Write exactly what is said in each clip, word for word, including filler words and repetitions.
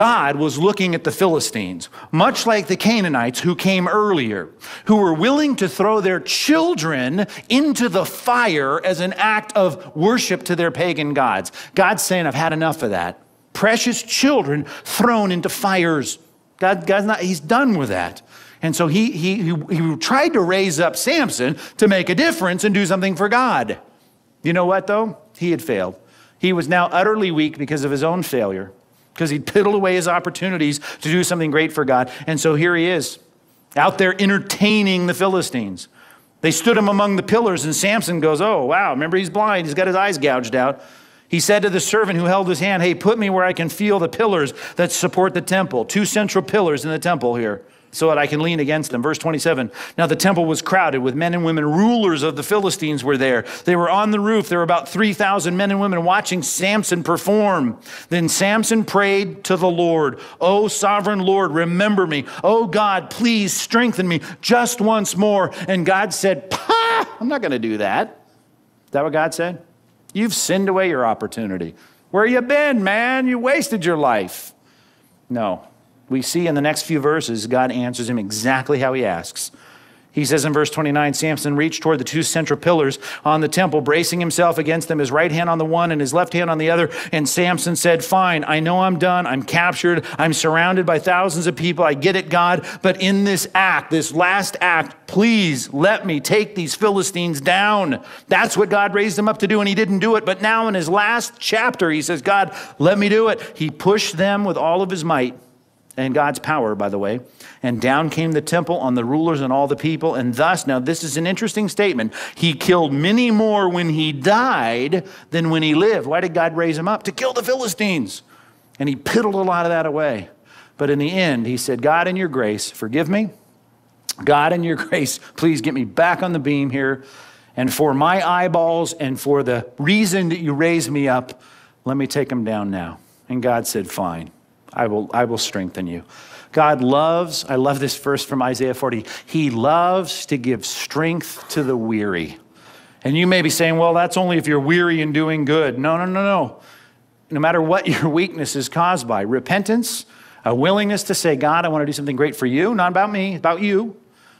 God was looking at the Philistines, much like the Canaanites who came earlier, who were willing to throw their children into the fire as an act of worship to their pagan gods. God's saying, I've had enough of that. Precious children thrown into fires. God, God's not, he's done with that. And so he, he, he, he tried to raise up Samson to make a difference and do something for God. You know what, though? He had failed. He was now utterly weak because of his own failure, because he'd piddled away his opportunities to do something great for God. And so here he is, out there entertaining the Philistines. They stood him among the pillars, and Samson goes, oh, wow, remember he's blind. He's got his eyes gouged out. He said to the servant who held his hand, hey, put me where I can feel the pillars that support the temple. Two central pillars in the temple here, so that I can lean against them. Verse twenty-seven, now the temple was crowded with men and women. Rulers of the Philistines were there. They were on the roof. There were about three thousand men and women watching Samson perform. Then Samson prayed to the Lord, oh, sovereign Lord, remember me. Oh, God, please strengthen me just once more. And God said, Pah, I'm not going to do that. Is that what God said? You've sinned away your opportunity. Where you been, man? You wasted your life. No. We see in the next few verses, God answers him exactly how he asks. He says in verse twenty-nine, Samson reached toward the two central pillars on the temple, bracing himself against them, his right hand on the one and his left hand on the other. And Samson said, fine, I know I'm done. I'm captured. I'm surrounded by thousands of people. I get it, God. But in this act, this last act, please let me take these Philistines down. That's what God raised him up to do, and he didn't do it. But now in his last chapter, he says, God, let me do it. He pushed them with all of his might. And God's power, by the way. And down came the temple on the rulers and all the people. And thus, now this is an interesting statement, he killed many more when he died than when he lived. Why did God raise him up? To kill the Philistines. And he piddled a lot of that away. But in the end, he said, God, in your grace, forgive me. God, in your grace, please get me back on the beam here. And for my eyeballs and for the reason that you raised me up, let me take them down now. And God said, fine. I will, I will strengthen you. God loves, I love this verse from Isaiah forty. He loves to give strength to the weary. And you may be saying, well, that's only if you're weary and doing good. No, no, no, no. No matter what your weakness is caused by, repentance, a willingness to say, God, I want to do something great for you, not about me, about you.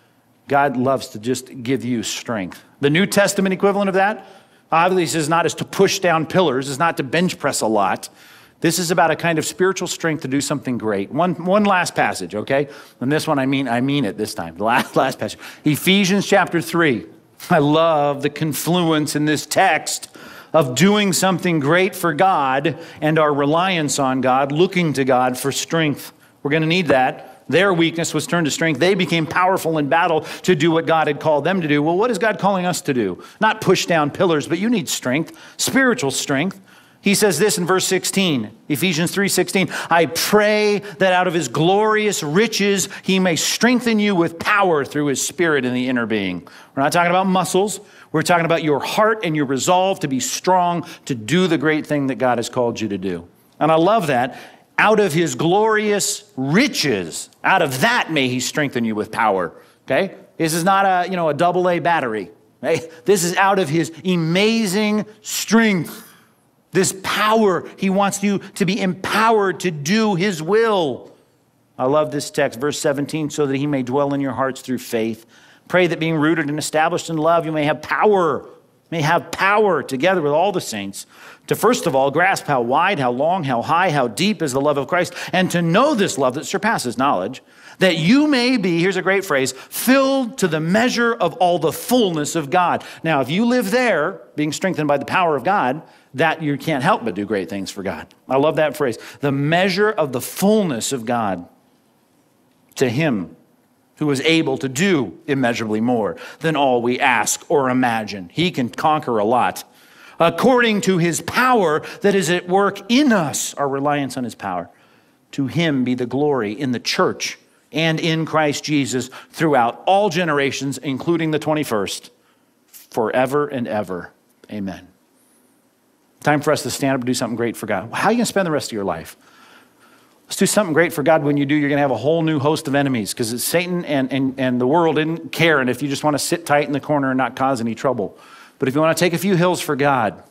God loves to just give you strength. The New Testament equivalent of that, obviously, is not as to push down pillars, is not to bench press a lot. This is about a kind of spiritual strength to do something great. One, one last passage, okay? And this one, I mean, I mean it this time. The last, last passage. Ephesians chapter three. I love the confluence in this text of doing something great for God and our reliance on God, looking to God for strength. We're going to need that. Their weakness was turned to strength. They became powerful in battle to do what God had called them to do. Well, what is God calling us to do? Not push down pillars, but you need strength, spiritual strength. He says this in verse sixteen, Ephesians three sixteen, I pray that out of his glorious riches he may strengthen you with power through his spirit in the inner being. We're not talking about muscles. We're talking about your heart and your resolve to be strong to do the great thing that God has called you to do. And I love that. Out of his glorious riches, out of that may he strengthen you with power. Okay? This is not a, you know, a double A battery. Okay? This is out of his amazing strength. This power, he wants you to be empowered to do his will. I love this text, verse seventeen, so that he may dwell in your hearts through faith. Pray that being rooted and established in love, you may have power, may have power together with all the saints to first of all grasp how wide, how long, how high, how deep is the love of Christ, and to know this love that surpasses knowledge, that you may be, here's a great phrase, filled to the measure of all the fullness of God. Now, if you live there, being strengthened by the power of God, that you can't help but do great things for God. I love that phrase. The measure of the fullness of God, to him who is able to do immeasurably more than all we ask or imagine. He can conquer a lot. According to his power that is at work in us, our reliance on his power. To him be the glory in the church and in Christ Jesus throughout all generations, including the twenty-first, forever and ever. Amen. Time for us to stand up and do something great for God. How are you going to spend the rest of your life? Let's do something great for God. When you do, you're going to have a whole new host of enemies because Satan and, and, and the world didn't care. And if you just want to sit tight in the corner and not cause any trouble. But if you want to take a few hills for God,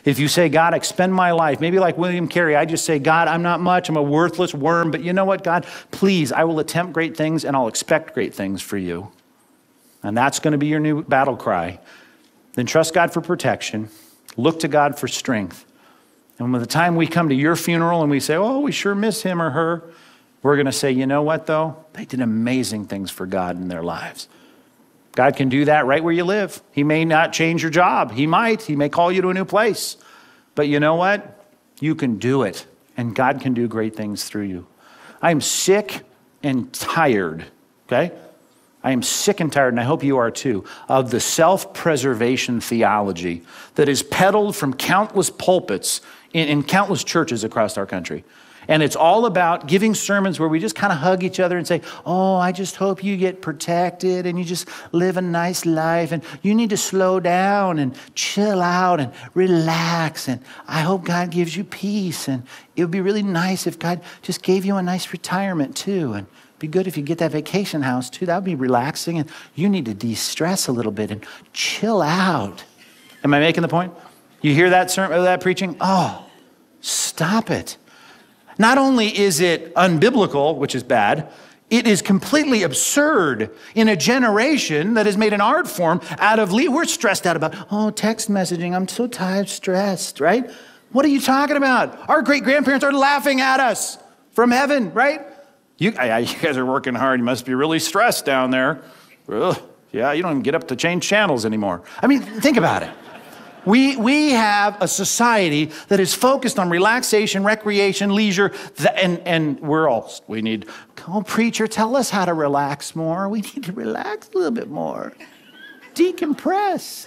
If you say, God, expend my life, maybe like William Carey, I just say, God, I'm not much, I'm a worthless worm, but you know what, God, please, I will attempt great things and I'll expect great things for you. And that's going to be your new battle cry. Then trust God for protection, look to God for strength. And by the time we come to your funeral and we say, oh, we sure miss him or her, we're going to say, you know what, though? They did amazing things for God in their lives. God can do that right where you live. He may not change your job. He might. He may call you to a new place. But you know what? You can do it, and God can do great things through you. I am sick and tired, okay? I am sick and tired, and I hope you are too, of the self-preservation theology that is peddled from countless pulpits in, in countless churches across our country. And it's all about giving sermons where we just kind of hug each other and say, oh, I just hope you get protected and you just live a nice life and you need to slow down and chill out and relax. And I hope God gives you peace. And it would be really nice if God just gave you a nice retirement too. And it'd be good if you get that vacation house too. That would be relaxing. And you need to de-stress a little bit and chill out. Am I making the point? You hear that sermon, that preaching? Oh, stop it. Not only is it unbiblical, which is bad, it is completely absurd in a generation that has made an art form out of, we're stressed out about, oh, text messaging, I'm so tired, stressed, right? What are you talking about? Our great-grandparents are laughing at us from heaven, right? You, I, you guys are working hard, you must be really stressed down there. Ugh, yeah, you don't even get up to change channels anymore. I mean, think about it. We, we have a society that is focused on relaxation, recreation, leisure, and, and we're all, we need, oh, preacher, tell us how to relax more. We need to relax a little bit more. Decompress.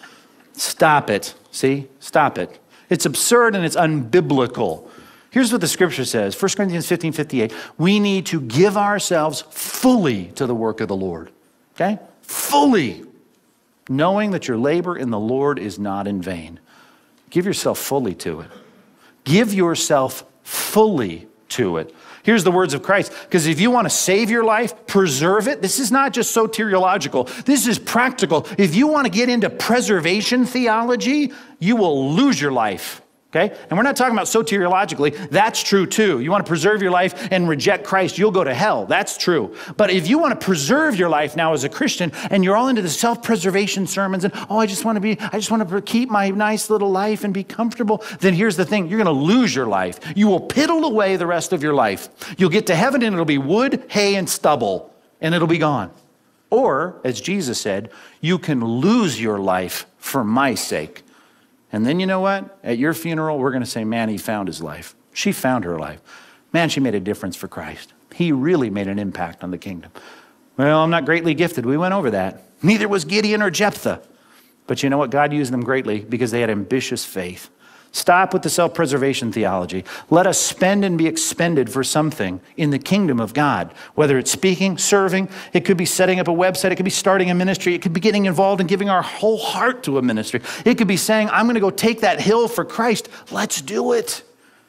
Stop it. See? Stop it. It's absurd and it's unbiblical. Here's what the scripture says, First Corinthians fifteen fifty-eight. We need to give ourselves fully to the work of the Lord. Okay? Fully. Knowing that your labor in the Lord is not in vain. Give yourself fully to it. Give yourself fully to it. Here's the words of Christ. Because if you want to save your life, preserve it. This is not just soteriological. This is practical. If you want to get into preservation theology, you will lose your life. Okay? And we're not talking about soteriologically. That's true too. You want to preserve your life and reject Christ, you'll go to hell. That's true. But if you want to preserve your life now as a Christian and you're all into the self-preservation sermons and, oh, I just want to be, I just want to keep my nice little life and be comfortable, then here's the thing. You're going to lose your life. You will piddle away the rest of your life. You'll get to heaven and it'll be wood, hay, and stubble, and it'll be gone. Or, as Jesus said, you can lose your life for my sake. And then you know what? At your funeral, we're going to say, man, he found his life. She found her life. Man, she made a difference for Christ. He really made an impact on the kingdom. Well, I'm not greatly gifted. We went over that. Neither was Gideon or Jephthah. But you know what? God used them greatly because they had ambitious faith. Stop with the self-preservation theology. Let us spend and be expended for something in the kingdom of God. Whether it's speaking, serving, it could be setting up a website, it could be starting a ministry, it could be getting involved and giving our whole heart to a ministry. It could be saying, I'm going to go take that hill for Christ. Let's do it.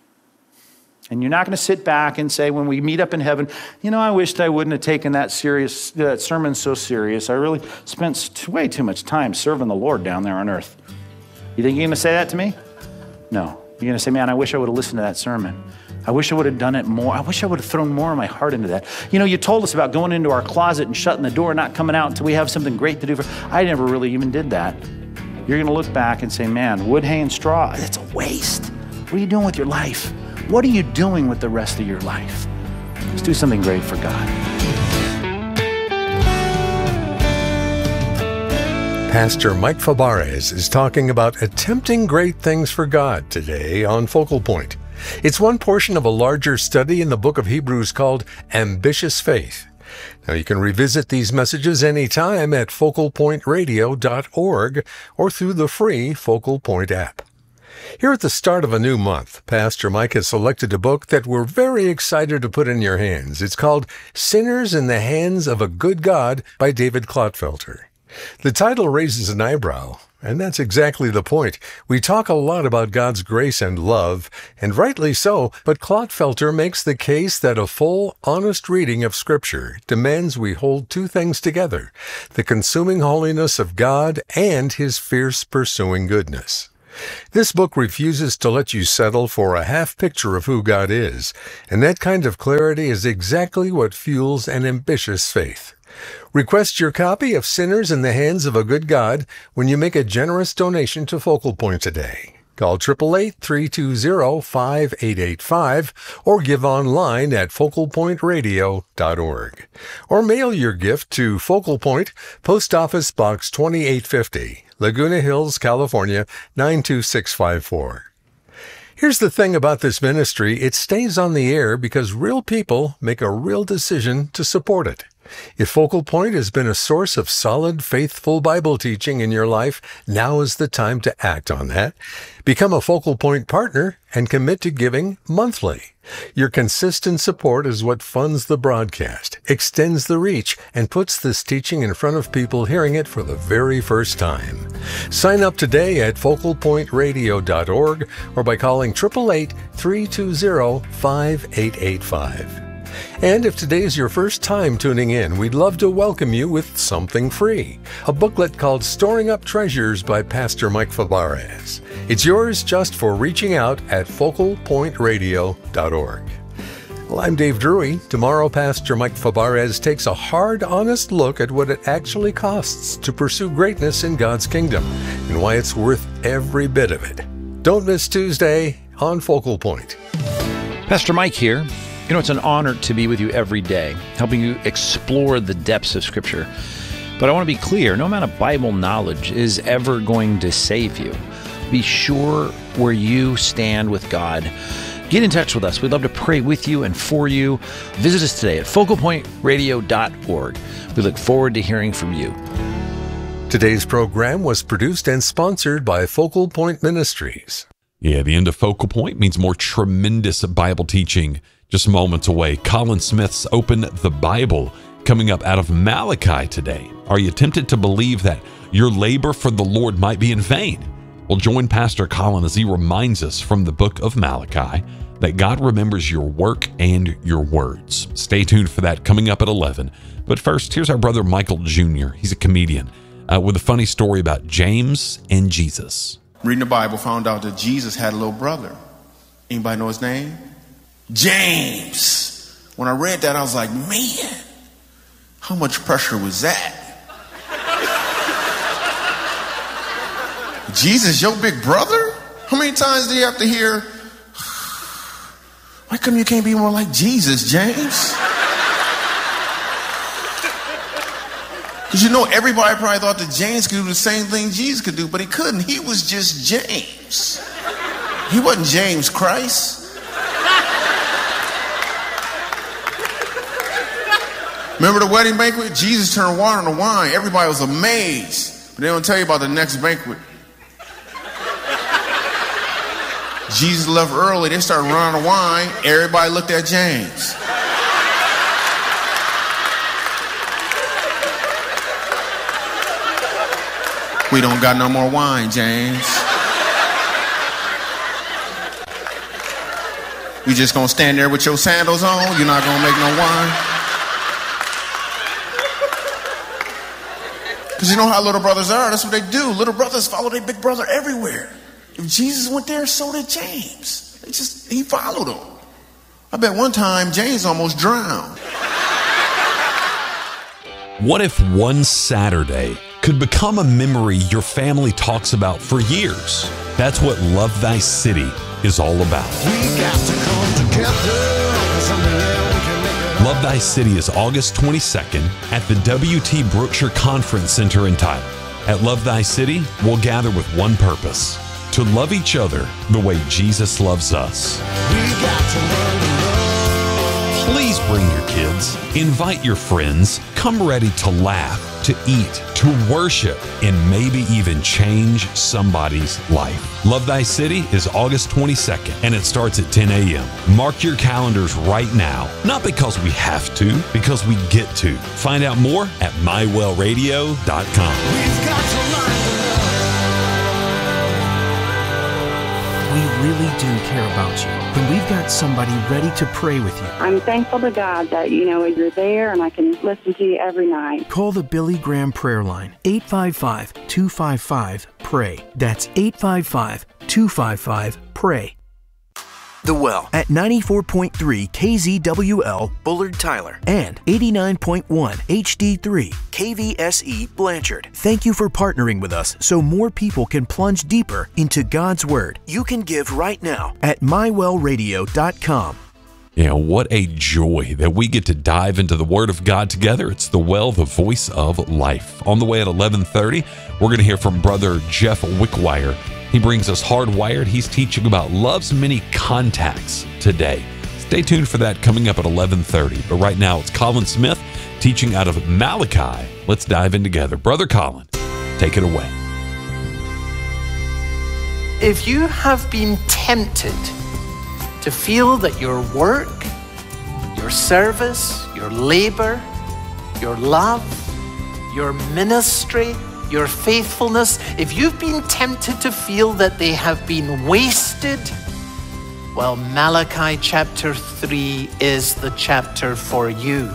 And you're not going to sit back and say when we meet up in heaven, you know, I wished I wouldn't have taken that serious, that sermon so serious. I really spent way too much time serving the Lord down there on earth. You think you're going to say that to me? No. You're going to say, man, I wish I would have listened to that sermon. I wish I would have done it more. I wish I would have thrown more of my heart into that. You know, you told us about going into our closet and shutting the door, not coming out until we have something great to do. For. I never really even did that. You're going to look back and say, man, wood, hay, and straw, it's a waste. What are you doing with your life? What are you doing with the rest of your life? Let's do something great for God. Pastor Mike Fabarez is talking about attempting great things for God today on Focal Point. It's one portion of a larger study in the book of Hebrews called Ambitious Faith. Now you can revisit these messages anytime at focal point radio dot org or through the free Focal Point app. Here at the start of a new month, Pastor Mike has selected a book that we're very excited to put in your hands. It's called Sinners in the Hands of a Good God by David Clotfelter. The title raises an eyebrow, and that's exactly the point. We talk a lot about God's grace and love, and rightly so, but Clotfelter makes the case that a full, honest reading of Scripture demands we hold two things together, the consuming holiness of God and His fierce pursuing goodness. This book refuses to let you settle for a half picture of who God is, and that kind of clarity is exactly what fuels an ambitious faith. Request your copy of Sinners in the Hands of a Good God when you make a generous donation to Focal Point today. Call eight eight eight, three two zero, five eight eight five or give online at focal point radio dot org. Or mail your gift to Focal Point, Post Office Box twenty-eight fifty, Laguna Hills, California, nine two six five four. Here's the thing about this ministry, it stays on the air because real people make a real decision to support it. If Focal Point has been a source of solid, faithful Bible teaching in your life, now is the time to act on that. Become a Focal Point partner and commit to giving monthly. Your consistent support is what funds the broadcast, extends the reach, and puts this teaching in front of people hearing it for the very first time. Sign up today at focal point radio dot org or by calling eight eight eight, three two zero, five eight eight five. And if today's your first time tuning in, we'd love to welcome you with something free, a booklet called Storing Up Treasures by Pastor Mike Fabarez. It's yours just for reaching out at focal point radio dot org. Well, I'm Dave Drury. Tomorrow, Pastor Mike Fabarez takes a hard, honest look at what it actually costs to pursue greatness in God's kingdom and why it's worth every bit of it. Don't miss Tuesday on Focal Point. Pastor Mike here. You know, it's an honor to be with you every day, helping you explore the depths of Scripture. But I want to be clear, no amount of Bible knowledge is ever going to save you. Be sure where you stand with God. Get in touch with us. We'd love to pray with you and for you. Visit us today at focal point radio dot org. We look forward to hearing from you. Today's program was produced and sponsored by Focal Point Ministries. Yeah, the end of Focal Point means more tremendous Bible teaching just moments away. Colin Smith's Open the Bible coming up out of Malachi today. Are you tempted to believe that your labor for the Lord might be in vain? Well, join Pastor Colin as he reminds us from the book of Malachi that God remembers your work and your words. Stay tuned for that coming up at eleven. But first, here's our brother Michael Junior He's a comedian uh, with a funny story about James and Jesus. Reading the Bible, found out that Jesus had a little brother. Anybody know his name? James. When I read that, I was like, man, how much pressure was that? Jesus, your big brother? How many times do you have to hear, why come you can't be more like Jesus, James? Because you know, everybody probably thought that James could do the same thing Jesus could do, but he couldn't. He was just James. He wasn't James Christ. Remember the wedding banquet? Jesus turned water into wine. Everybody was amazed. But they don't tell you about the next banquet. Jesus left early. They started running out of wine. Everybody looked at James. We don't got no more wine, James. You just gonna stand there with your sandals on? You're not gonna make no wine? Because you know how little brothers are. That's what they do. Little brothers follow their big brother everywhere. If Jesus went there, so did James. They just, he followed him. I bet one time James almost drowned. What if one Saturday could become a memory your family talks about for years? That's what Love Thy City is all about. We got to come together. Love Thy City is August twenty-second at the W T Brookshire Conference Center in Tyler. At Love Thy City, we'll gather with one purpose: to love each other the way Jesus loves us. We got to learn to love. Please bring your kids, invite your friends, come ready to laugh, to eat, to worship, and maybe even change somebody's life. Love Thy City is August twenty-second, and it starts at ten a.m. Mark your calendars right now, not because we have to, because we get to. Find out more at my well radio dot com. We've got to learn to love. we really do care about you, then we've got somebody ready to pray with you. I'm thankful to God that, you know, you're there and I can listen to you every night. Call the Billy Graham prayer line, eight five five, two five five, P R A Y. That's eight five five, two five five, P R A Y. The Well at ninety-four point three K Z W L Bullard Tyler and eighty-nine point one H D three K V S E Blanchard. Thank you for partnering with us so more people can plunge deeper into God's Word. You can give right now at my well radio dot com. Yeah, what a joy that we get to dive into the Word of God together. It's The Well, the voice of life. On the way at eleven thirty, we're going to hear from Brother Jeff Wickwire. He brings us Hardwired. He's teaching about love's many contacts today. Stay tuned for that coming up at eleven thirty. But right now, it's Colin Smith teaching out of Malachi. Let's dive in together. Brother Colin, take it away. If you have been tempted to feel that your work, your service, your labor, your love, your ministry, your faithfulness, if you've been tempted to feel that they have been wasted, well, Malachi chapter three is the chapter for you.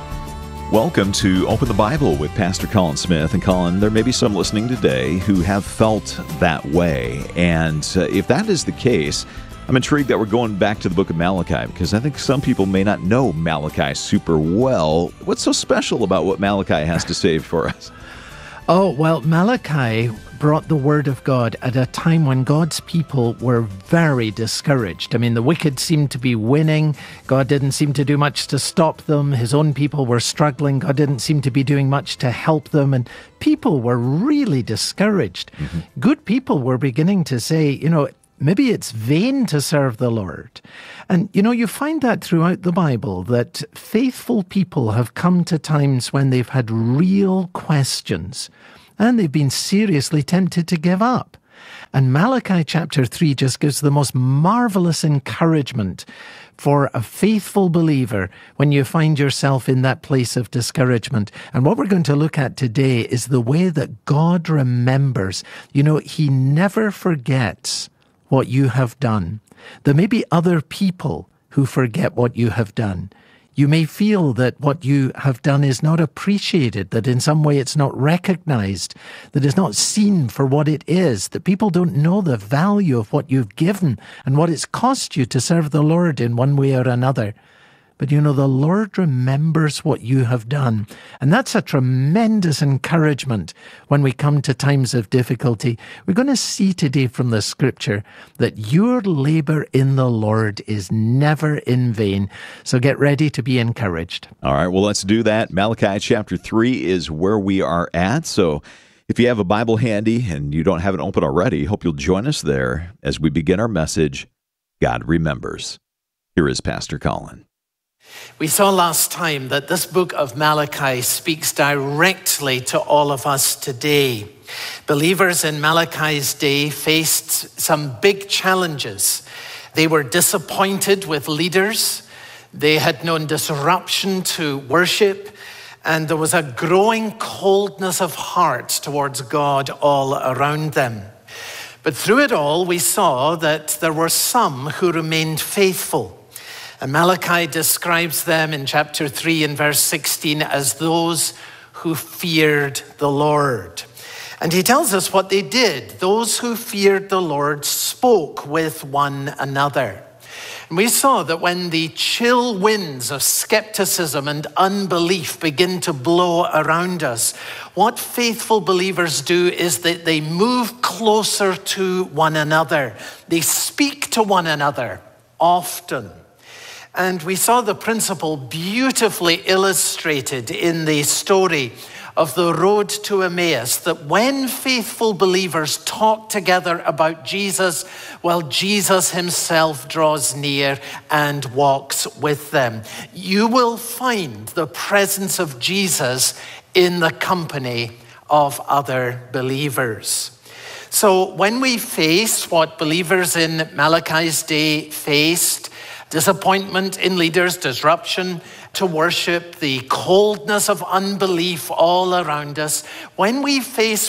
Welcome to Open the Bible with Pastor Colin Smith. And Colin, there may be some listening today who have felt that way. And uh, if that is the case, I'm intrigued that we're going back to the book of Malachi, because I think some people may not know Malachi super well. What's so special about what Malachi has to say for us? Oh, well, Malachi brought the word of God at a time when God's people were very discouraged. I mean, the wicked seemed to be winning. God didn't seem to do much to stop them. His own people were struggling. God didn't seem to be doing much to help them. And people were really discouraged. Mm-hmm. Good people were beginning to say, you know, maybe it's vain to serve the Lord. And, you know, you find that throughout the Bible, that faithful people have come to times when they've had real questions and they've been seriously tempted to give up. And Malachi chapter three just gives the most marvelous encouragement for a faithful believer when you find yourself in that place of discouragement. And what we're going to look at today is the way that God remembers. You know, He never forgets what you have done. There may be other people who forget what you have done. You may feel that what you have done is not appreciated, that in some way it's not recognized, that it's not seen for what it is, that people don't know the value of what you've given and what it's cost you to serve the Lord in one way or another. But you know, the Lord remembers what you have done. And that's a tremendous encouragement when we come to times of difficulty. We're going to see today from the scripture that your labor in the Lord is never in vain. So get ready to be encouraged. All right, well, let's do that. Malachi chapter three is where we are at. So if you have a Bible handy and you don't have it open already, hope you'll join us there as we begin our message, God Remembers. Here is Pastor Colin. We saw last time that this book of Malachi speaks directly to all of us today. Believers in Malachi's day faced some big challenges. They were disappointed with leaders. They had known disruption to worship. And there was a growing coldness of heart towards God all around them. But through it all, we saw that there were some who remained faithful. And Malachi describes them in chapter three and verse sixteen as those who feared the Lord. And he tells us what they did. Those who feared the Lord spoke with one another. And we saw that when the chill winds of skepticism and unbelief begin to blow around us, what faithful believers do is that they move closer to one another. They speak to one another often. And we saw the principle beautifully illustrated in the story of the road to Emmaus, that when faithful believers talk together about Jesus, well, Jesus himself draws near and walks with them. You will find the presence of Jesus in the company of other believers. So when we face what believers in Malachi's day faced, disappointment in leaders, disruption to worship, the coldness of unbelief all around us. When we face what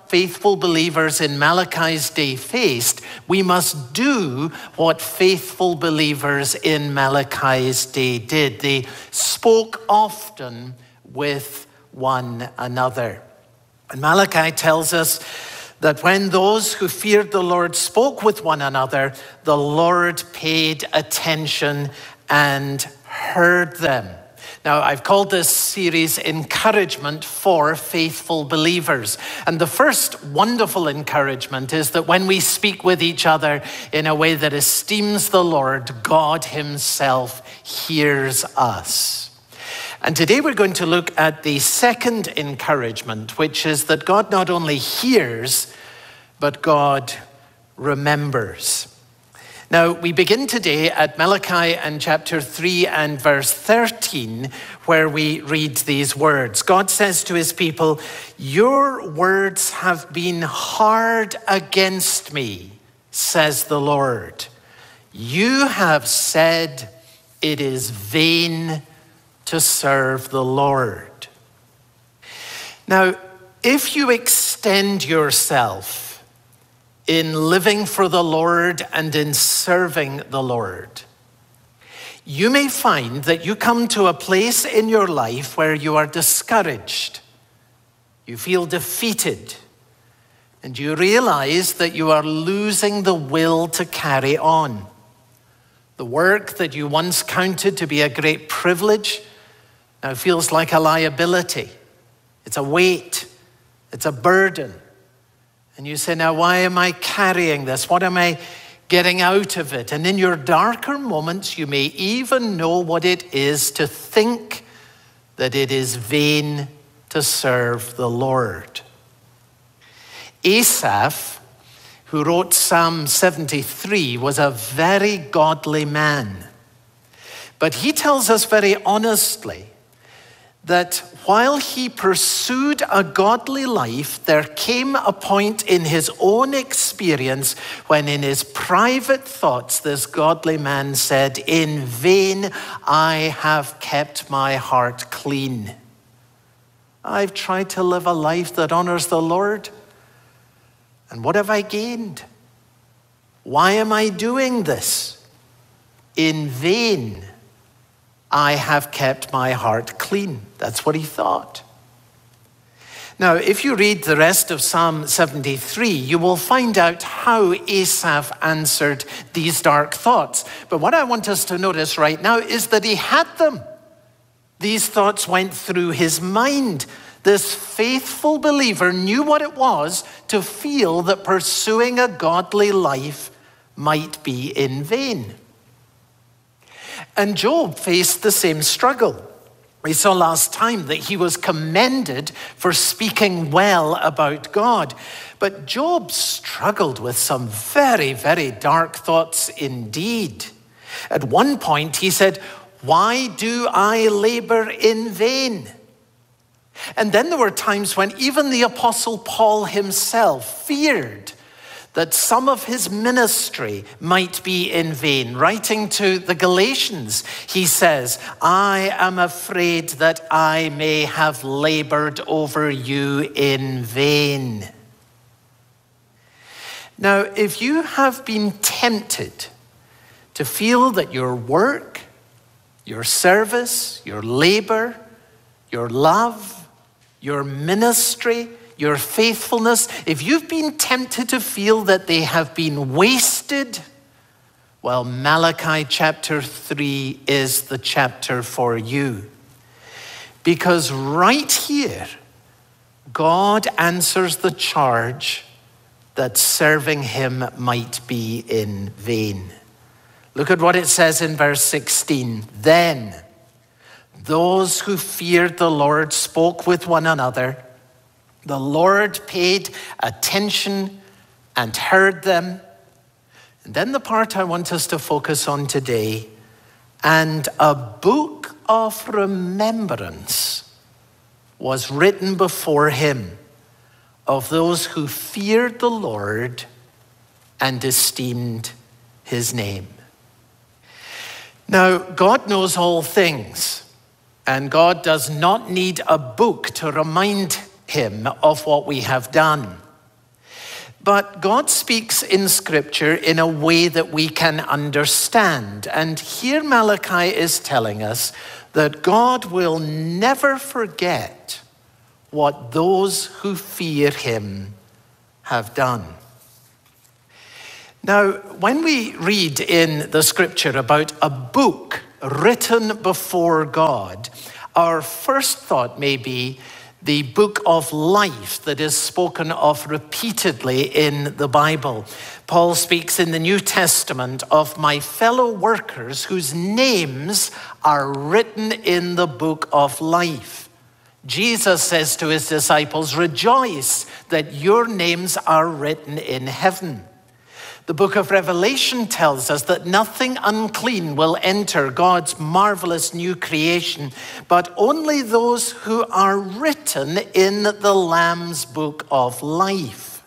faithful believers in Malachi's day faced, we must do what faithful believers in Malachi's day did. They spoke often with one another. And Malachi tells us that when those who feared the Lord spoke with one another, the Lord paid attention and heard them. Now, I've called this series Encouragement for Faithful Believers. And the first wonderful encouragement is that when we speak with each other in a way that esteems the Lord, God himself hears us. And today we're going to look at the second encouragement, which is that God not only hears, but God remembers. Now, we begin today at Malachi and chapter three and verse thirteen, where we read these words. God says to his people, "Your words have been hard against me, says the Lord. You have said it is vain to serve the Lord." Now, if you extend yourself in living for the Lord and in serving the Lord, you may find that you come to a place in your life where you are discouraged, you feel defeated, and you realize that you are losing the will to carry on. The work that you once counted to be a great privilege now feels like a liability. It's a weight. It's a burden. And you say, now, why am I carrying this? What am I getting out of it? And in your darker moments, you may even know what it is to think that it is vain to serve the Lord. Asaph, who wrote Psalm seventy-three, was a very godly man. But he tells us very honestly that while he pursued a godly life, there came a point in his own experience when in his private thoughts, this godly man said, "In vain I have kept my heart clean. I've tried to live a life that honors the Lord, and what have I gained? Why am I doing this? In vain I have kept my heart clean." That's what he thought. Now, if you read the rest of Psalm seventy-three, you will find out how Asaph answered these dark thoughts. But what I want us to notice right now is that he had them. These thoughts went through his mind. This faithful believer knew what it was to feel that pursuing a godly life might be in vain. And Job faced the same struggle. We saw last time that he was commended for speaking well about God. But Job struggled with some very, very dark thoughts indeed. At one point he said, "Why do I labor in vain?" And then there were times when even the Apostle Paul himself feared that some of his ministry might be in vain. Writing to the Galatians, he says, "I am afraid that I may have labored over you in vain." Now, if you have been tempted to feel that your work, your service, your labor, your love, your ministry, your faithfulness, if you've been tempted to feel that they have been wasted, well, Malachi chapter three is the chapter for you. Because right here, God answers the charge that serving him might be in vain. Look at what it says in verse sixteen. "Then those who feared the Lord spoke with one another. The Lord paid attention and heard them." And then the part I want us to focus on today, "And a book of remembrance was written before him of those who feared the Lord and esteemed his name." Now, God knows all things, and God does not need a book to remind him of what we have done. But God speaks in Scripture in a way that we can understand. And here Malachi is telling us that God will never forget what those who fear him have done. Now, when we read in the Scripture about a book written before God, our first thought may be the book of life that is spoken of repeatedly in the Bible. Paul speaks in the New Testament of my fellow workers whose names are written in the book of life. Jesus says to his disciples, rejoice that your names are written in heaven. The book of Revelation tells us that nothing unclean will enter God's marvelous new creation, but only those who are written in the Lamb's book of life.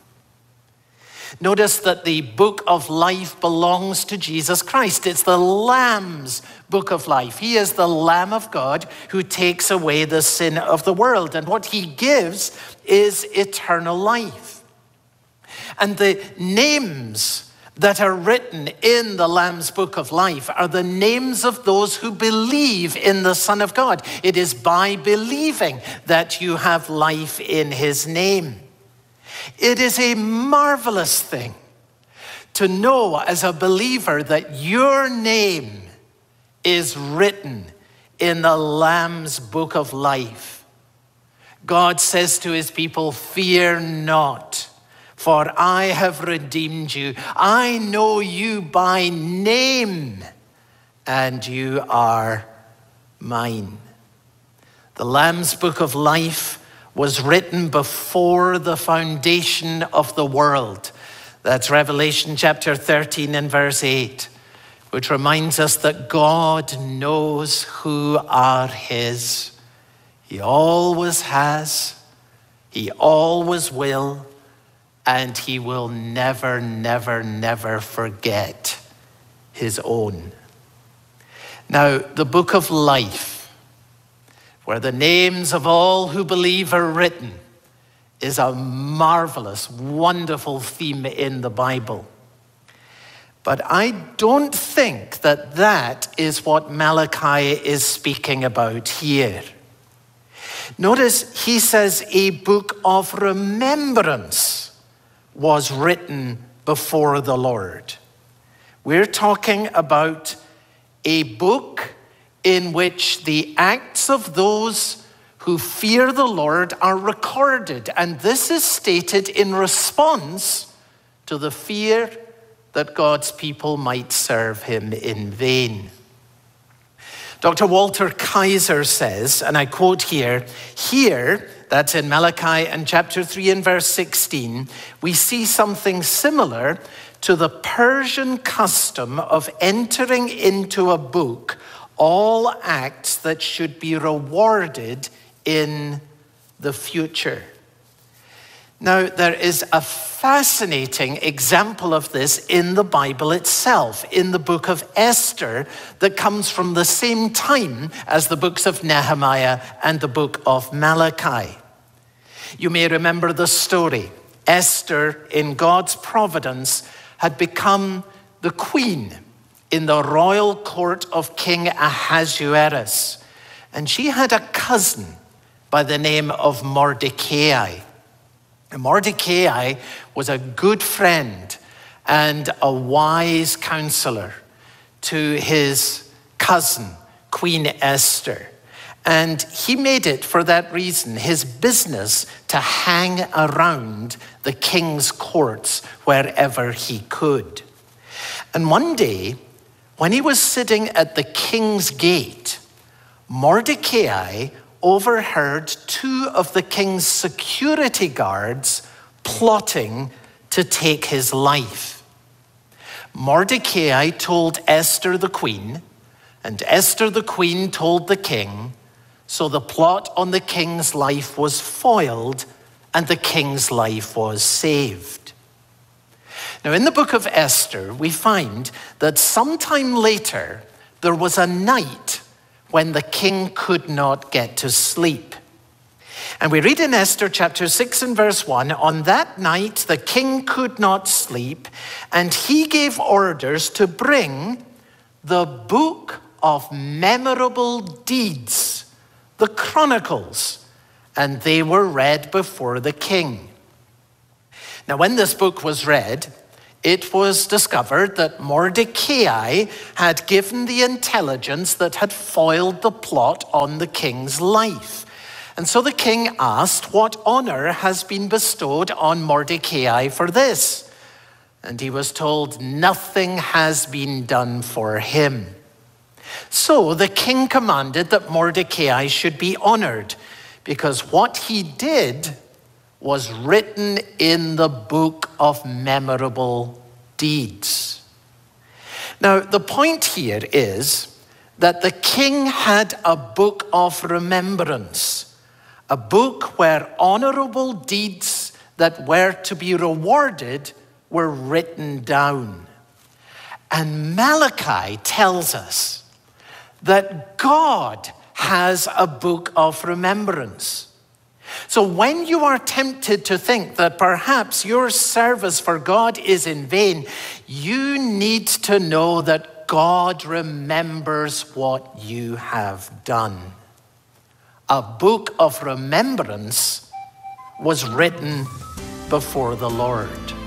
Notice that the book of life belongs to Jesus Christ. It's the Lamb's book of life. He is the Lamb of God who takes away the sin of the world, and what he gives is eternal life. And the names that are written in the Lamb's book of life are the names of those who believe in the Son of God. It is by believing that you have life in his name. It is a marvelous thing to know as a believer that your name is written in the Lamb's book of life. God says to his people, fear not, for I have redeemed you. I know you by name, and you are mine. The Lamb's book of life was written before the foundation of the world. That's Revelation chapter thirteen and verse eight, which reminds us that God knows who are his. He always has, he always will, and he will never, never, never forget his own. Now, the book of life, where the names of all who believe are written, is a marvelous, wonderful theme in the Bible. But I don't think that that is what Malachi is speaking about here. Notice he says a book of remembrance was written before the Lord. We're talking about a book in which the acts of those who fear the Lord are recorded. And this is stated in response to the fear that God's people might serve him in vain. Doctor Walter Kaiser says, and I quote here, here, that's in Malachi and chapter three and verse sixteen, we see something similar to the Persian custom of entering into a book all acts that should be rewarded in the future. Now, there is a fascinating example of this in the Bible itself, in the book of Esther, that comes from the same time as the books of Nehemiah and the book of Malachi. You may remember the story. Esther, in God's providence, had become the queen in the royal court of King Ahasuerus. And she had a cousin by the name of Mordecai. Mordecai was a good friend and a wise counselor to his cousin, Queen Esther. And he made it, for that reason, his business to hang around the king's courts wherever he could. And one day, when he was sitting at the king's gate, Mordecai overheard two of the king's security guards plotting to take his life. Mordecai told Esther the queen, and Esther the queen told the king, so the plot on the king's life was foiled and the king's life was saved. Now, in the book of Esther, we find that sometime later, there was a night when the king could not get to sleep. And we read in Esther chapter six and verse one, on that night the king could not sleep, and he gave orders to bring the book of memorable deeds, the Chronicles, and they were read before the king. Now, when this book was read, it was discovered that Mordecai had given the intelligence that had foiled the plot on the king's life. And so the king asked, what honor has been bestowed on Mordecai for this? And he was told, nothing has been done for him. So the king commanded that Mordecai should be honored, because what he did was written in the book of memorable deeds. Now, the point here is that the king had a book of remembrance, a book where honorable deeds that were to be rewarded were written down. And Malachi tells us that God has a book of remembrance. So when you are tempted to think that perhaps your service for God is in vain, you need to know that God remembers what you have done. A book of remembrance was written before the Lord.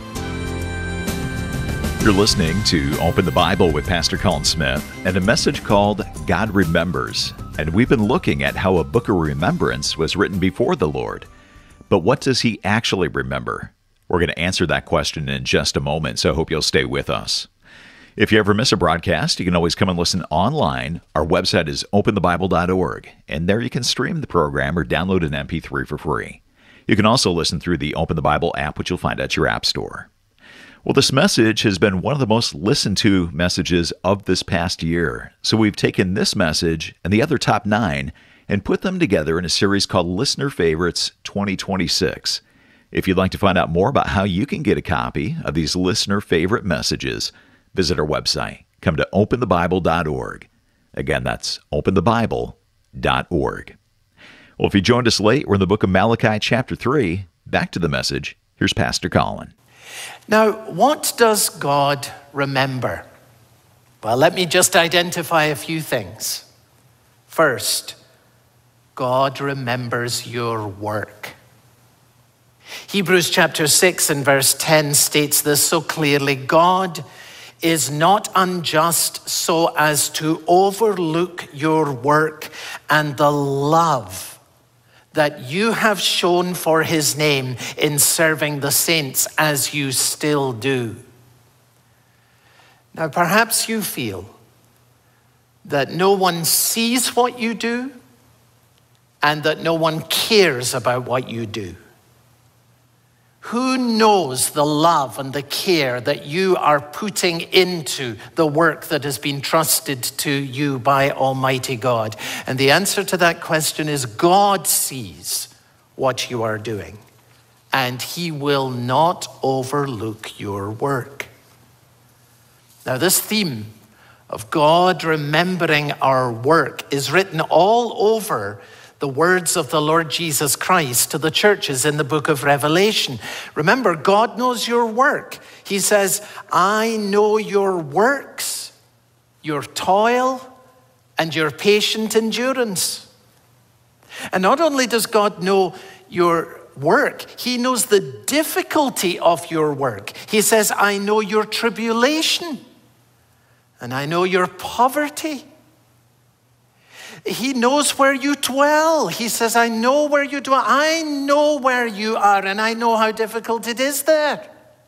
You're listening to Open the Bible with Pastor Colin Smith and a message called God Remembers. And we've been looking at how a book of remembrance was written before the Lord. But what does he actually remember? We're going to answer that question in just a moment, so I hope you'll stay with us. If you ever miss a broadcast, you can always come and listen online. Our website is open the bible dot org, and there you can stream the program or download an M P three for free. You can also listen through the Open the Bible app, which you'll find at your app store. Well, this message has been one of the most listened to messages of this past year. So we've taken this message and the other top nine and put them together in a series called Listener Favorites twenty twenty-six. If you'd like to find out more about how you can get a copy of these listener favorite messages, visit our website. Come to open the bible dot org. Again, that's open the bible dot org. Well, if you joined us late, we're in the book of Malachi chapter three. Back to the message. Here's Pastor Colin. Now, what does God remember? Well, let me just identify a few things. First, God remembers your work. Hebrews chapter six and verse ten states this so clearly. God is not unjust so as to overlook your work and the love that you have shown for his name in serving the saints as you still do. Now, perhaps you feel that no one sees what you do and that no one cares about what you do. Who knows the love and the care that you are putting into the work that has been trusted to you by Almighty God? And the answer to that question is God sees what you are doing, and he will not overlook your work. Now, this theme of God remembering our work is written all over the words of the Lord Jesus Christ to the churches in the book of Revelation. Remember, God knows your work. He says, I know your works, your toil, and your patient endurance. And not only does God know your work, he knows the difficulty of your work. He says, I know your tribulation, and I know your poverty. He knows where you dwell. He says, I know where you dwell. I know where you are, and I know how difficult it is there.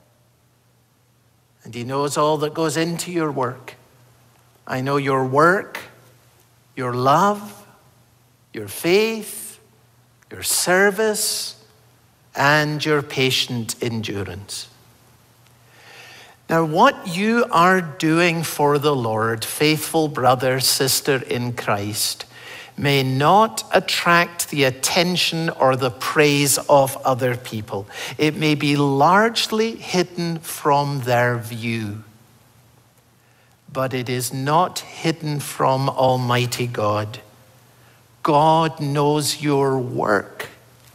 And he knows all that goes into your work. I know your work, your love, your faith, your service, and your patient endurance. Now, what you are doing for the Lord, faithful brother, sister in Christ, may not attract the attention or the praise of other people. It may be largely hidden from their view, but it is not hidden from Almighty God. God knows your work,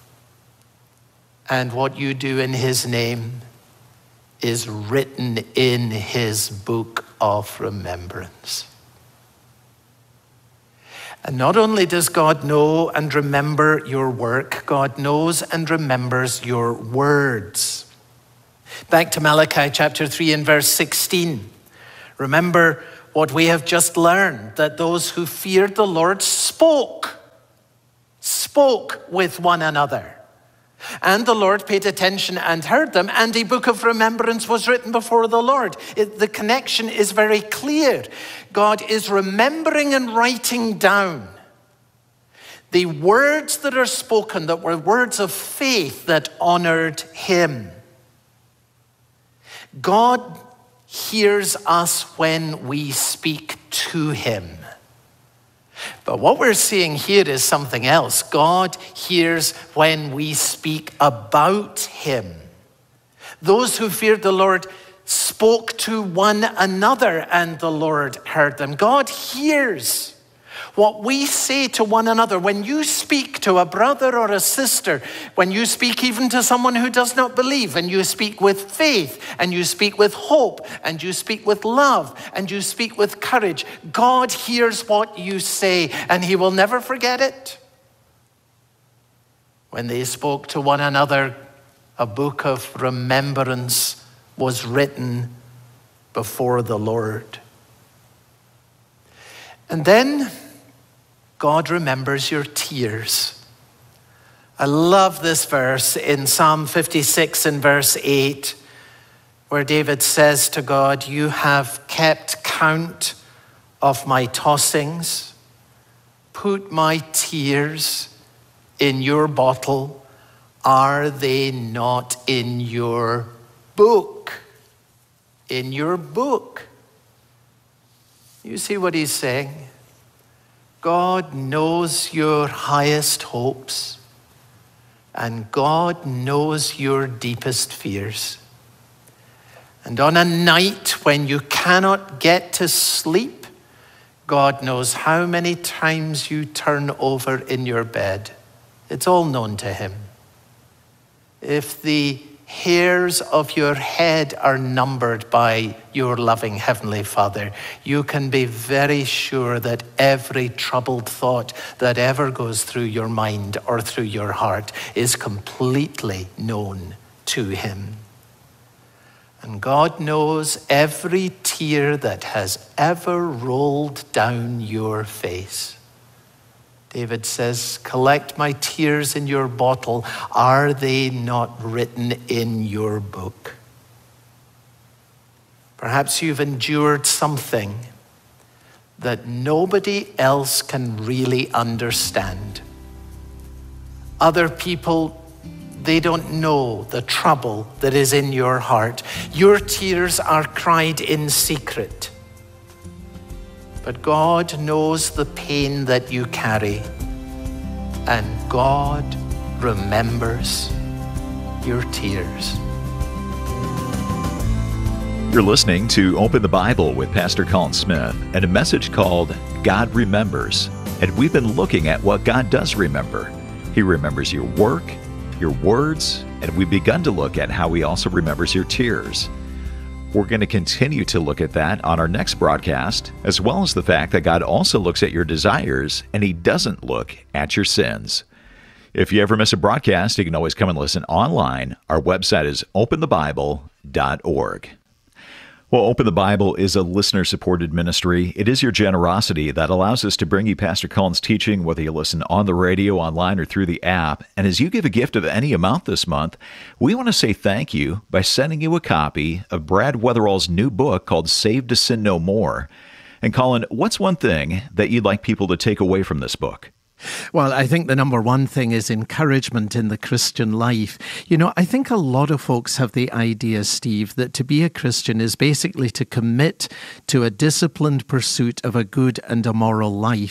And what you do in his name is written in his book of remembrance. And not only does God know and remember your work, God knows and remembers your words. Back to Malachi chapter three and verse sixteen. Remember what we have just learned, that those who feared the Lord spoke, spoke with one another. And the Lord paid attention and heard them, and a book of remembrance was written before the Lord. It, the connection is very clear. God is remembering and writing down the words that are spoken, that were words of faith that honored him. God hears us when we speak to him. But what we're seeing here is something else. God hears when we speak about him. Those who feared the Lord spoke to one another, and the Lord heard them. God hears what we say to one another. When you speak to a brother or a sister, when you speak even to someone who does not believe, and you speak with faith, and you speak with hope, and you speak with love, and you speak with courage, God hears what you say, and he will never forget it. When they spoke to one another, a book of remembrance was written before the Lord. And then God remembers your tears. I love this verse in Psalm fifty-six and verse eight, where David says to God, you have kept count of my tossings. Put my tears in your bottle. Are they not in your book? In your book. You see what he's saying? God knows your highest hopes, and God knows your deepest fears. And on a night when you cannot get to sleep, God knows how many times you turn over in your bed. It's all known to him. If the hairs of your head are numbered by your loving Heavenly Father, you can be very sure that every troubled thought that ever goes through your mind or through your heart is completely known to him. And God knows every tear that has ever rolled down your face. David says, collect my tears in your bottle. Are they not written in your book? Perhaps you've endured something that nobody else can really understand. Other people, they don't know the trouble that is in your heart. Your tears are cried in secret. But God knows the pain that you carry, and God remembers your tears. You're listening to Open the Bible with Pastor Colin Smith and a message called God Remembers. And we've been looking at what God does remember. He remembers your work, your words, and we've begun to look at how he also remembers your tears. We're going to continue to look at that on our next broadcast, as well as the fact that God also looks at your desires and he doesn't look at your sins. If you ever miss a broadcast, you can always come and listen online. Our website is open the bible dot org. Well, Open the Bible is a listener-supported ministry. It is your generosity that allows us to bring you Pastor Colin's teaching, whether you listen on the radio, online, or through the app. And as you give a gift of any amount this month, we want to say thank you by sending you a copy of Brad Weatherall's new book called Saved to Sin No More. And Colin, what's one thing that you'd like people to take away from this book? Well, I think the number one thing is encouragement in the Christian life. You know, I think a lot of folks have the idea, Steve, that to be a Christian is basically to commit to a disciplined pursuit of a good and a moral life.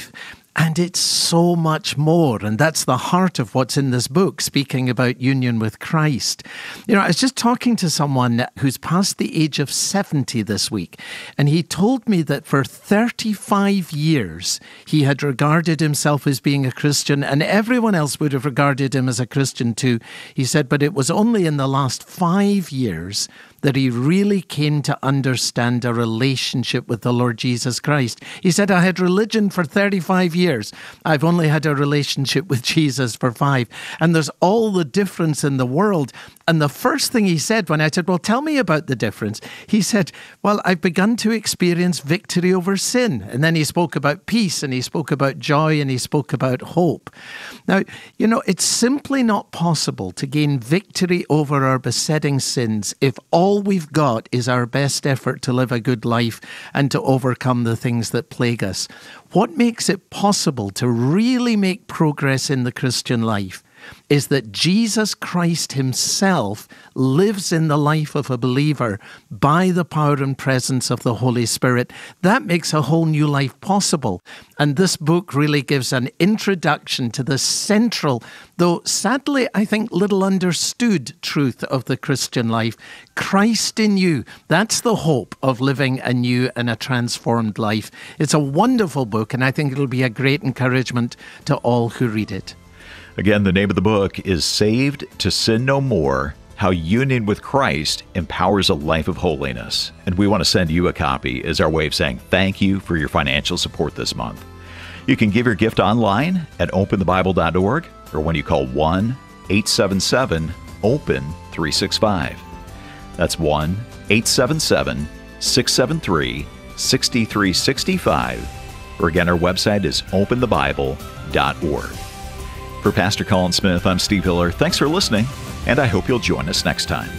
And it's so much more. And that's the heart of what's in this book, speaking about union with Christ. You know, I was just talking to someone who's past the age of seventy this week, and he told me that for thirty-five years, he had regarded himself as being a Christian, and everyone else would have regarded him as a Christian too. He said, but it was only in the last five years that he really came to understand a relationship with the Lord Jesus Christ. He said, I had religion for thirty-five years. I've only had a relationship with Jesus for five. And there's all the difference in the world. And the first thing he said when I said, well, tell me about the difference, he said, well, I've begun to experience victory over sin. And then he spoke about peace, and he spoke about joy, and he spoke about hope. Now, you know, it's simply not possible to gain victory over our besetting sins if all we've got is our best effort to live a good life and to overcome the things that plague us. What makes it possible to really make progress in the Christian life is that Jesus Christ himself lives in the life of a believer by the power and presence of the Holy Spirit. That makes a whole new life possible. And this book really gives an introduction to the central, though sadly, I think, little understood truth of the Christian life. Christ in you. That's the hope of living a new and a transformed life. It's a wonderful book, and I think it'll be a great encouragement to all who read it. Again, the name of the book is Saved to Sin No More, How Union with Christ Empowers a Life of Holiness. And we want to send you a copy as our way of saying thank you for your financial support this month. You can give your gift online at open the bible dot org or when you call one eight seven seven open three six five. That's one eight seven seven six seven three six three six five. Or again, our website is open the bible dot org. For Pastor Colin Smith, I'm Steve Hiller. Thanks for listening, and I hope you'll join us next time.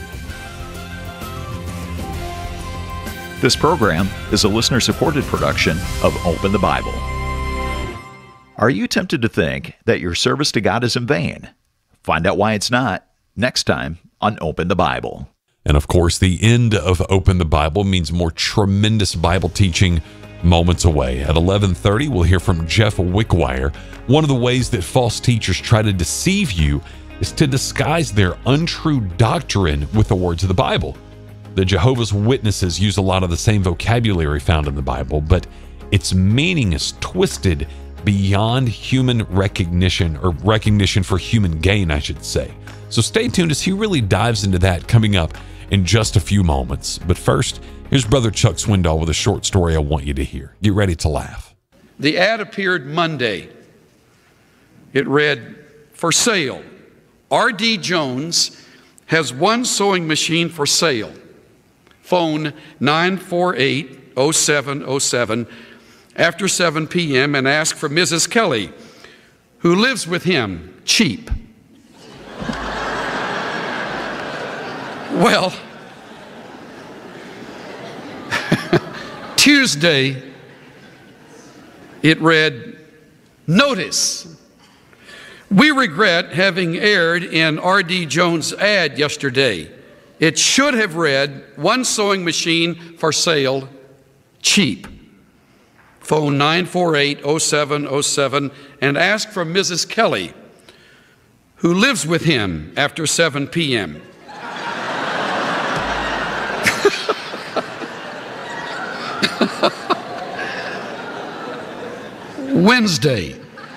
This program is a listener-supported production of Open the Bible. Are you tempted to think that your service to God is in vain? Find out why it's not next time on Open the Bible. And of course, the end of Open the Bible means more tremendous Bible teaching moments away. At eleven thirty, we'll hear from Jeff Wickwire. One of the ways that false teachers try to deceive you is to disguise their untrue doctrine with the words of the Bible. The Jehovah's Witnesses use a lot of the same vocabulary found in the Bible, but its meaning is twisted beyond human recognition, or recognition for human gain, I should say. So stay tuned as he really dives into that coming up in just a few moments. But first, here's Brother Chuck Swindoll with a short story I want you to hear. Get ready to laugh. The ad appeared Monday. It read, for sale. R D Jones has one sewing machine for sale. Phone nine four eight, oh seven oh seven after seven p.m. and ask for Missus Kelly, who lives with him, cheap. Well, Tuesday, it read, notice, we regret having erred in R D Jones' ad yesterday. It should have read, one sewing machine for sale, cheap. Phone nine four eight, oh seven oh seven and ask for Missus Kelly, who lives with him after seven p.m. Wednesday.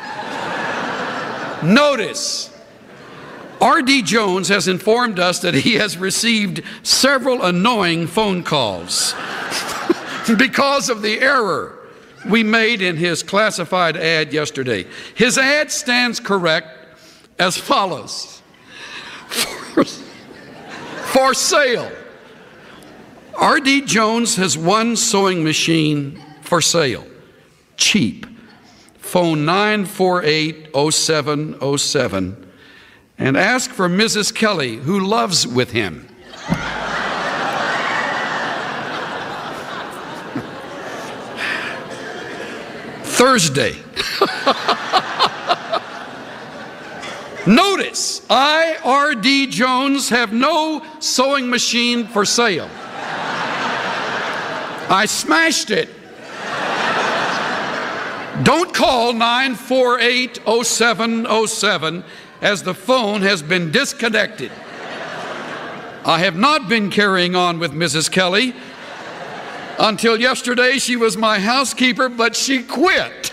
Notice, R D Jones has informed us that he has received several annoying phone calls because of the error we made in his classified ad yesterday. His ad stands correct as follows. For, for sale. R D Jones has one sewing machine for sale. Cheap. Phone nine four eight, oh seven oh seven and ask for Missus Kelly, who loves with him. Thursday. Notice, I, R D Jones, have no sewing machine for sale. I smashed it. Don't call nine four eight, oh seven oh seven as the phone has been disconnected. I have not been carrying on with Missus Kelly. Until yesterday, she was my housekeeper, but she quit.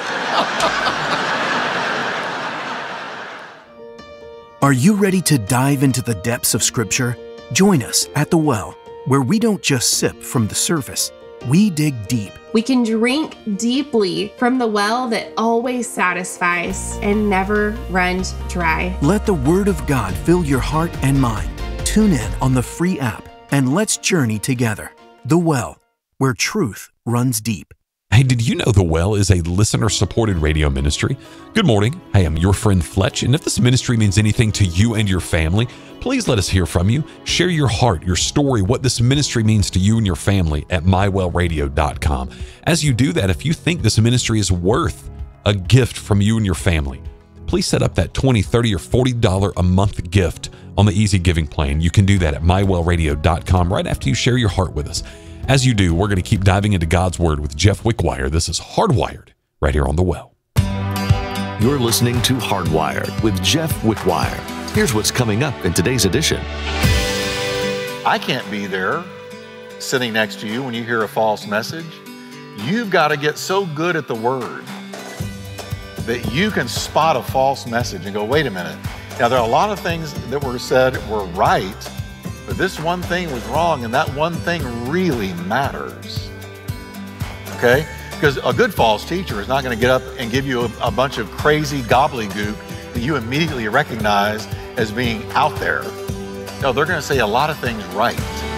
Are you ready to dive into the depths of Scripture? Join us at The Well, where we don't just sip from the surface, we dig deep. We can drink deeply from the well that always satisfies and never runs dry. Let the Word of God fill your heart and mind. Tune in on the free app and let's journey together. The Well, where truth runs deep. Hey, did you know The Well is a listener-supported radio ministry? Good morning. Hey, I'm your friend Fletch, and if this ministry means anything to you and your family, please let us hear from you. Share your heart, your story, what this ministry means to you and your family at my well radio dot com. As you do that, if you think this ministry is worth a gift from you and your family, please set up that twenty dollars, thirty dollars, or forty dollars a month gift on the Easy Giving plan. You can do that at my well radio dot com right after you share your heart with us. As you do, we're going to keep diving into God's Word with Jeff Wickwire. This is Hardwired, right here on The Well. You're listening to Hardwired with Jeff Wickwire. Here's what's coming up in today's edition. I can't be there sitting next to you when you hear a false message. You've got to get so good at the Word that you can spot a false message and go, wait a minute. Now, there are a lot of things that were said were right, but this one thing was wrong, and that one thing really matters. Okay? Because a good false teacher is not going to get up and give you a, a bunch of crazy gobbledygook that you immediately recognize as being out there. No, they're going to say a lot of things right.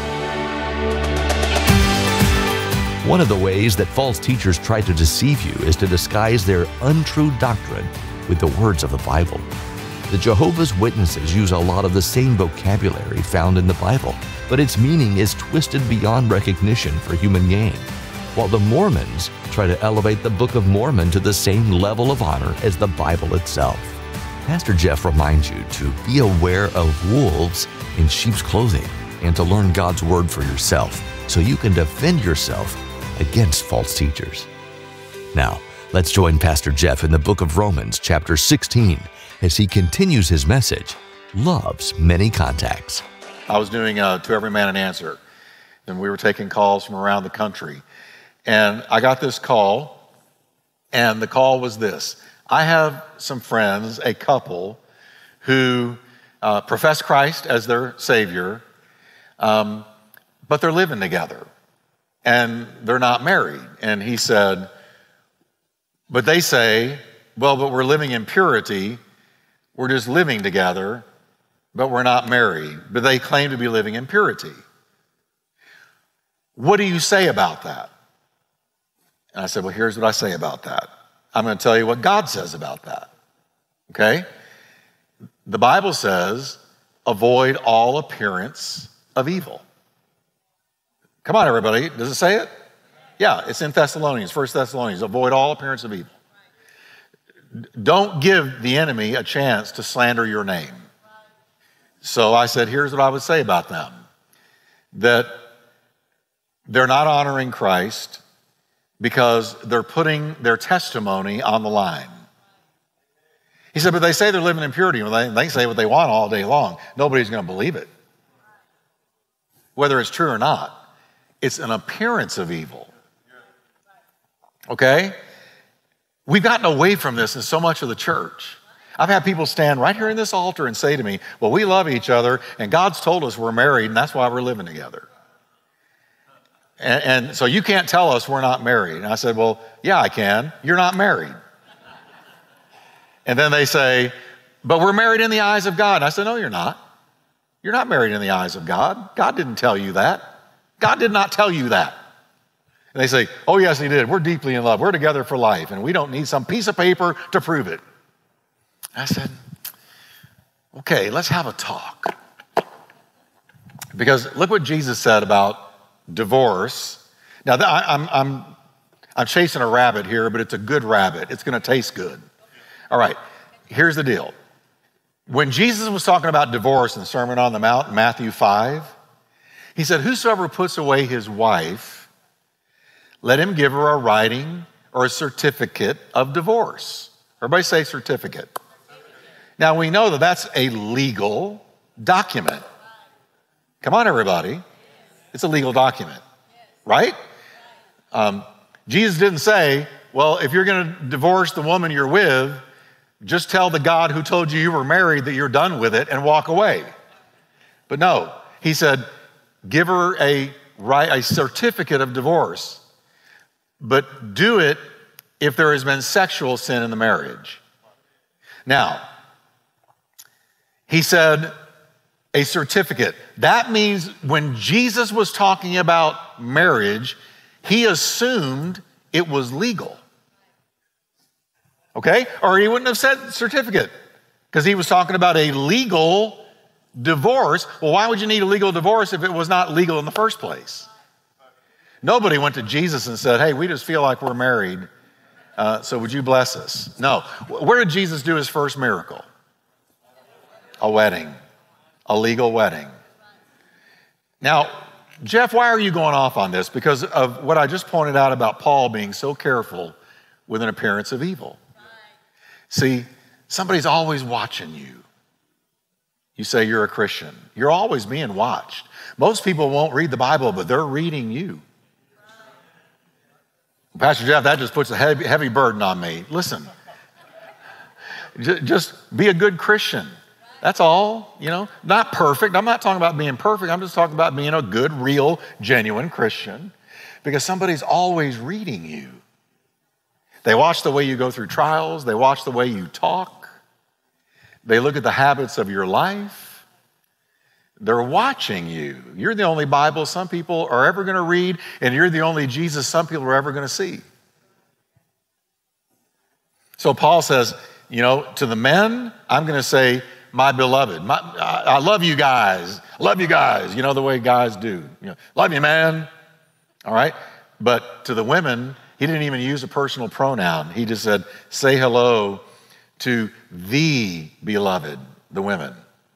One of the ways that false teachers try to deceive you is to disguise their untrue doctrine with the words of the Bible. The Jehovah's Witnesses use a lot of the same vocabulary found in the Bible, but its meaning is twisted beyond recognition for human gain, while the Mormons try to elevate the Book of Mormon to the same level of honor as the Bible itself. Pastor Jeff reminds you to be aware of wolves in sheep's clothing and to learn God's Word for yourself so you can defend yourself against false teachers. Now, let's join Pastor Jeff in the book of Romans, chapter sixteen, as he continues his message, Love's Many Contacts. I was doing uh, To Every Man an Answer, and we were taking calls from around the country. And I got this call, and the call was this. I have some friends, a couple, who uh, profess Christ as their Savior, um, but they're living together, and they're not married. And he said, but they say, well, but we're living in purity. We're just living together, but we're not married. But they claim to be living in purity. What do you say about that? And I said, well, here's what I say about that. I'm going to tell you what God says about that. Okay? The Bible says, avoid all appearance of evil. Come on, everybody. Does it say it? Yeah, it's in Thessalonians, First Thessalonians. Avoid all appearance of evil. Don't give the enemy a chance to slander your name. So I said, here's what I would say about them. That they're not honoring Christ because they're putting their testimony on the line. He said, but they say they're living in purity. Well, they, they say what they want all day long. Nobody's going to believe it. Whether it's true or not, it's an appearance of evil. Okay? We've gotten away from this in so much of the church. I've had people stand right here in this altar and say to me, well, we love each other, and God's told us we're married, and that's why we're living together. And, and so you can't tell us we're not married. And I said, well, yeah, I can. You're not married. And then they say, but we're married in the eyes of God. And I said, no, you're not. You're not married in the eyes of God. God didn't tell you that. God did not tell you that. And they say, oh, yes, he did. We're deeply in love. We're together for life, and we don't need some piece of paper to prove it. I said, okay, let's have a talk. Because look what Jesus said about divorce. Now, I'm, I'm, I'm chasing a rabbit here, but it's a good rabbit. It's going to taste good. All right, here's the deal. When Jesus was talking about divorce in the Sermon on the Mount, Matthew five, he said, whosoever puts away his wife, let him give her a writing or a certificate of divorce. Everybody say certificate. Now we know that that's a legal document. Come on, everybody. It's a legal document, right? Um, Jesus didn't say, well, if you're going to divorce the woman you're with, just tell the God who told you you were married that you're done with it and walk away. But no, he said, give her a right, a certificate of divorce, but do it if there has been sexual sin in the marriage. Now, he said a certificate. That means when Jesus was talking about marriage, he assumed it was legal. Okay? Or he wouldn't have said certificate because he was talking about a legal divorce. Well, why would you need a legal divorce if it was not legal in the first place? Nobody went to Jesus and said, hey, we just feel like we're married, uh, so would you bless us? No. Where did Jesus do his first miracle? A wedding, a legal wedding. Now, Jeff, why are you going off on this? Because of what I just pointed out about Paul being so careful with an appearance of evil. See, somebody's always watching you. You say you're a Christian. You're always being watched. Most people won't read the Bible, but they're reading you. Pastor Jeff, that just puts a heavy, heavy burden on me. Listen, just be a good Christian. That's all, you know, not perfect. I'm not talking about being perfect. I'm just talking about being a good, real, genuine Christian because somebody's always reading you. They watch the way you go through trials. They watch the way you talk. They look at the habits of your life. They're watching you. You're the only Bible some people are ever going to read, and you're the only Jesus some people are ever going to see. So Paul says, you know, to the men, I'm going to say, my beloved. My, I, I love you guys. I love you guys. You know the way guys do. You know, love you, man. All right? But to the women, he didn't even use a personal pronoun. He just said, say hello to the beloved, the women.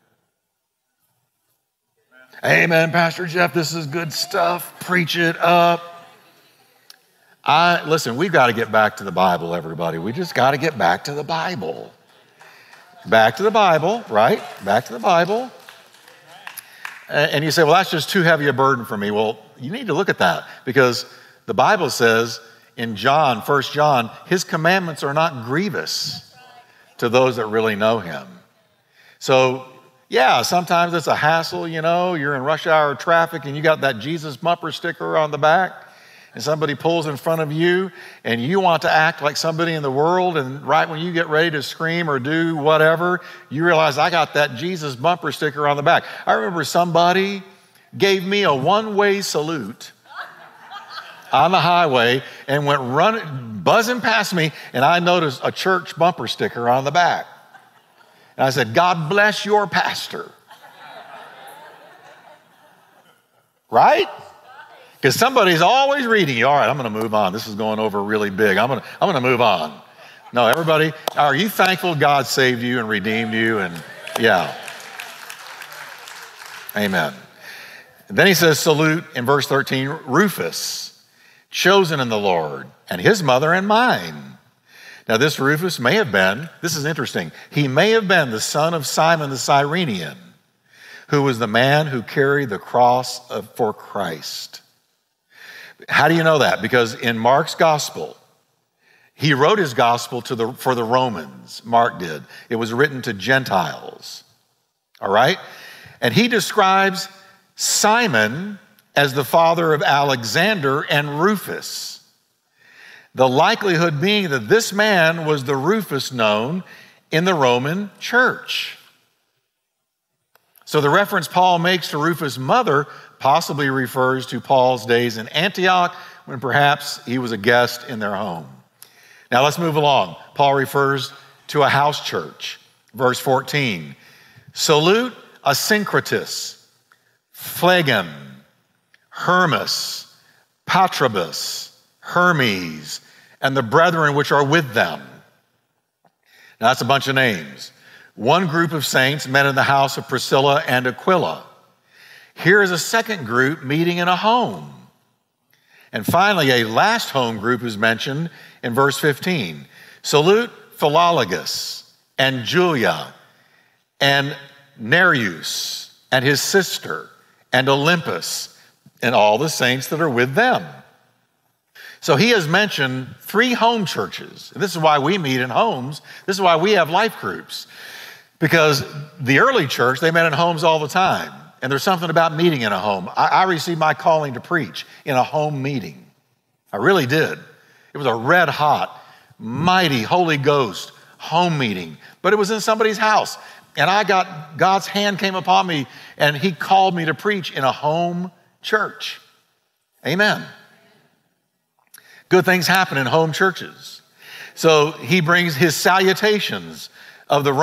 Amen, Pastor Jeff, this is good stuff. Preach it up. I listen, we've got to get back to the Bible, everybody. We just got to get back to the Bible. Back to the Bible, right? Back to the Bible. And you say, well, that's just too heavy a burden for me. Well, you need to look at that because the Bible says in John, First John, his commandments are not grievous to those that really know him. So, yeah, sometimes it's a hassle, you know, you're in rush hour traffic and you got that Jesus bumper sticker on the back and somebody pulls in front of you and you want to act like somebody in the world and right when you get ready to scream or do whatever, you realize I got that Jesus bumper sticker on the back. I remember somebody gave me a one-way salute on the highway and went running, buzzing past me, and I noticed a church bumper sticker on the back. And I said, God bless your pastor. Right? Because somebody's always reading you. All right, I'm going to move on. This is going over really big. I'm going to, I'm going to move on. No, everybody, are you thankful God saved you and redeemed you? And yeah. Amen. And then he says, salute in verse thirteen, Rufus, chosen in the Lord, and his mother and mine. Now, this Rufus may have been, this is interesting, he may have been the son of Simon the Cyrenian, who was the man who carried the cross of, for Christ. How do you know that? Because in Mark's gospel, he wrote his gospel to the, for the Romans, Mark did. It was written to Gentiles, all right? And he describes Simon as the father of Alexander and Rufus. The likelihood being that this man was the Rufus known in the Roman church. So the reference Paul makes to Rufus' mother possibly refers to Paul's days in Antioch when perhaps he was a guest in their home. Now let's move along. Paul refers to a house church. Verse fourteen, salute Asyncritus, Phlegon, Hermas, Patrobas, Hermes, and the brethren which are with them. Now that's a bunch of names. One group of saints met in the house of Priscilla and Aquila. Here is a second group meeting in a home. And finally, a last home group is mentioned in verse fifteen. Salute Philologus and Julia and Nereus and his sister and Olympus and all the saints that are with them. So he has mentioned three home churches. And this is why we meet in homes. This is why we have life groups. Because the early church, they met in homes all the time. And there's something about meeting in a home. I, I received my calling to preach in a home meeting. I really did. It was a red hot, mighty Holy Ghost home meeting. But it was in somebody's house. And I got, God's hand came upon me and he called me to preach in a home church. Amen. Good things happen in home churches. So he brings his salutations of the